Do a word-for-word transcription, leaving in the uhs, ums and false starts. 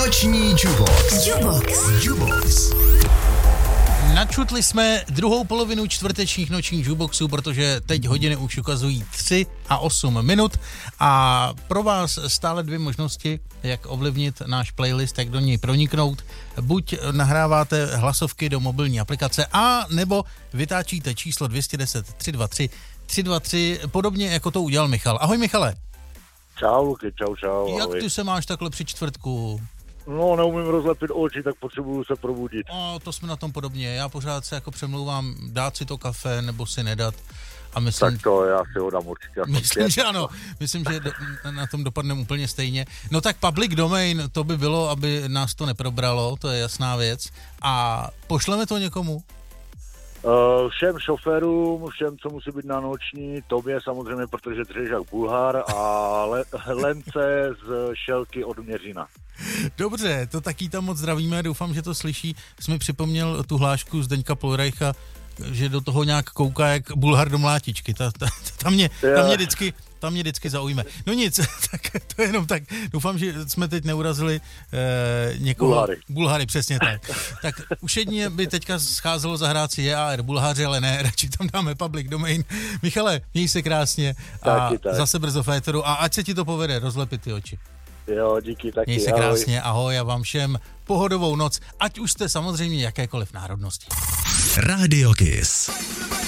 Noční Jubox. Jubox. Jubox. Načutli jsme druhou polovinu čtvrtečních nočních Juboxů, protože teď hodiny už ukazují tři a osm minut a pro vás stále dvě možnosti, jak ovlivnit náš playlist, jak do něj proniknout. Buď nahráváte hlasovky do mobilní aplikace a nebo vytáčíte číslo dvě stě deset tři dva tři tři dva tři, podobně jako to udělal Michal. Ahoj Michale. Čau Luky, čau čau. Jak ahoj. ty se máš takhle při čtvrtku? No, neumím rozlepit oči, tak potřebuju se probudit. O, to jsme na tom podobně. Já pořád se jako přemlouvám dát si to kafe nebo si nedat. A myslím, Tak to já si ho dám určitě. myslím že ano. Myslím, že do, na tom dopadneme úplně stejně. No tak public domain, to by bylo, aby nás to neprobralo, to je jasná věc. A pošleme to někomu? Uh, všem šoférům, všem, co musí být na noční, tobě samozřejmě, protože dřeš jak Bulhar a le, Lence z Šelky od Měřína. Dobře, to taky tam moc zdravíme, doufám, že to slyší. Jsi mi připomněl tu hlášku Zdeňka Polreicha, že do toho nějak kouká jak Bulhar do mlátičky. Ta, ta, ta, mě, ta, mě vždycky, ta mě vždycky zaujme. No nic, tak to jenom tak. Doufám, že jsme teď neurazili eh, někoho. Bulhary. Bulhary, přesně tak. Tak už jedně by teďka scházelo zahrát si J A R Bulhaři, ale ne, radši tam dáme public domain. Michale, měj se krásně a Taky tak. zase brzo féteru a ať se ti to povede, rozlepit ty oči. Jo, díky, taky. Měj se ahoj. krásně, ahoj a vám všem pohodovou noc, ať už jste samozřejmě jakékoliv národnosti. Radio Kiss.